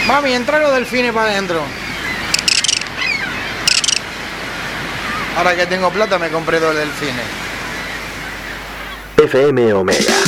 Mami, entra los delfines para adentro. Ahora que tengo plata me compré 2 delfines. FM Omega.